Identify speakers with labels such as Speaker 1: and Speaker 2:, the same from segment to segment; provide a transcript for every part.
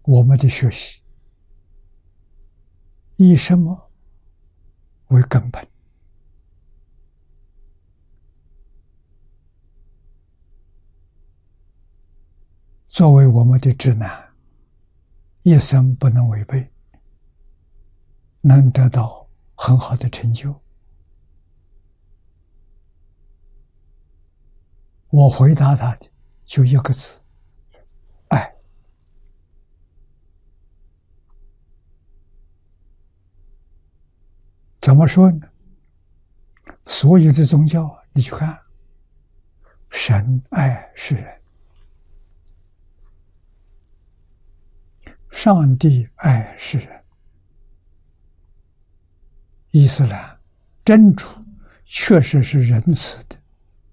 Speaker 1: 我们的学习以什么为根本？作为我们的指南，一生不能违背，能得到很好的成就。我回答他的就一个字：爱。怎么说呢？所有的宗教，你去看，神爱世人，上帝爱世人，伊斯兰真主确实是仁慈的，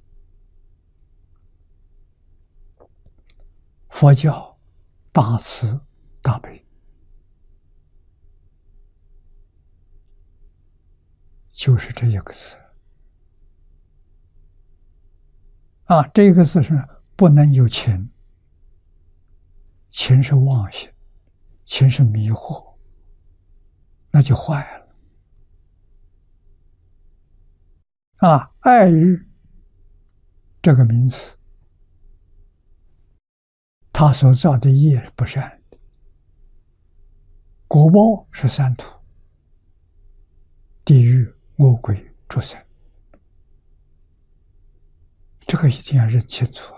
Speaker 1: 佛教大慈大悲，就是这一个字啊！这个字是不能有情，情是妄心，情是迷惑，那就坏了啊！爱欲这个名词，他所造的业不善的，果报是三途：地狱、恶鬼、畜生。这个一定要认清楚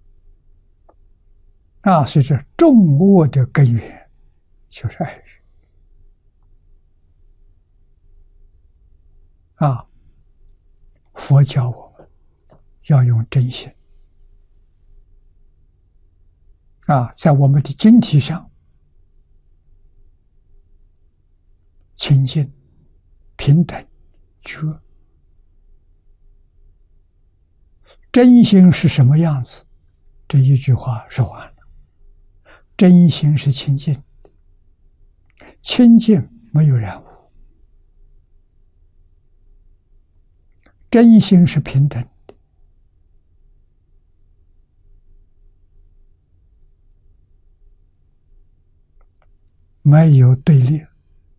Speaker 1: 啊！所以这众恶的根源就是爱欲啊！佛教我们要用真心啊，在我们的经题上清净、平等、觉。真心是什么样子？这一句话说完了。真心是清净，清净没有染污；真心是平等的，没有对立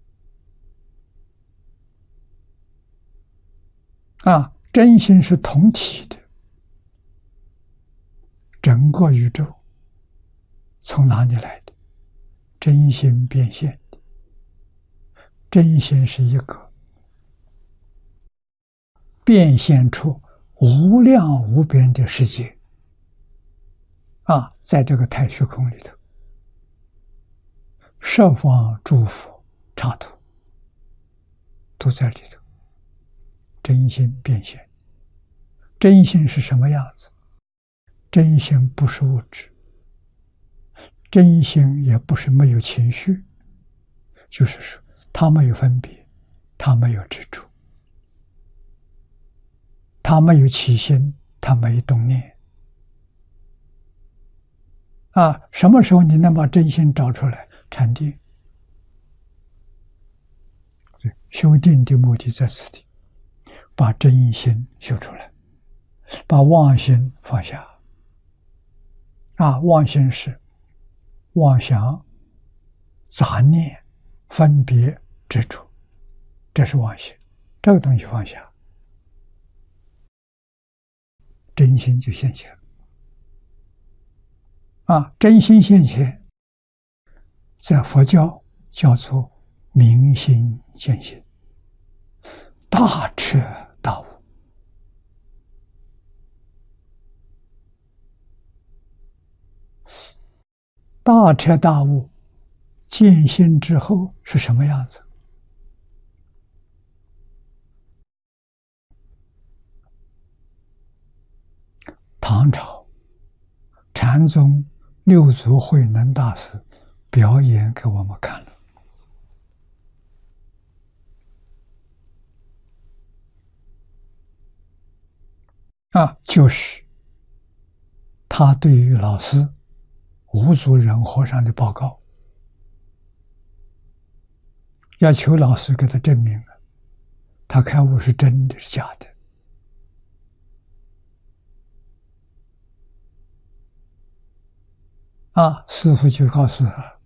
Speaker 1: 啊！真心是同体的。整个宇宙从哪里来的？真心变现的。真心是一个变现出无量无边的世界啊！在这个太虚空里头，十方诸佛刹土都在里头。真心变现，真心是什么样子？真心不是物质，真心也不是没有情绪，就是说他没有分别，他没有执着，他没有起心，他没有动念啊！什么时候你能把真心找出来？禅定，修定的目的在此地，把真心修出来，把妄心放下啊！妄心是妄想、杂念、分别、执着，这是妄心。这个东西放下，真心就现前啊！真心现前，在佛教叫做明心见性，大彻大悟。大彻大悟，见性之后是什么样子？唐朝禅宗六祖慧能大师表演给我们看了啊，就是他对于老师无祖仁和尚的报告，要求老师给他证明他开悟是真的是假的啊！师父就告诉他，